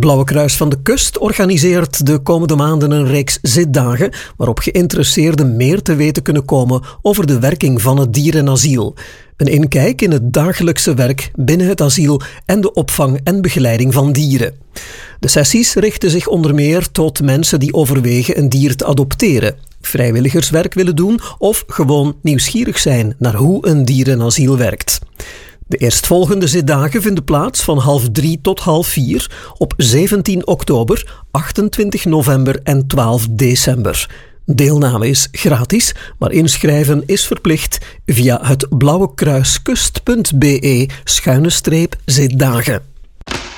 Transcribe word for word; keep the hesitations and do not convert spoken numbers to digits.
Blauwe Kruis van de Kust organiseert de komende maanden een reeks zitdagen waarop geïnteresseerden meer te weten kunnen komen over de werking van het dierenasiel. Een inkijk in het dagelijkse werk binnen het asiel en de opvang en begeleiding van dieren. De sessies richten zich onder meer tot mensen die overwegen een dier te adopteren, vrijwilligerswerk willen doen of gewoon nieuwsgierig zijn naar hoe een dierenasiel werkt. De eerstvolgende zitdagen vinden plaats van half drie tot half vier op zeventien oktober, achtentwintig november en twaalf december. Deelname is gratis, maar inschrijven is verplicht via het blauwekruiskust punt be schuine streep zitdagen.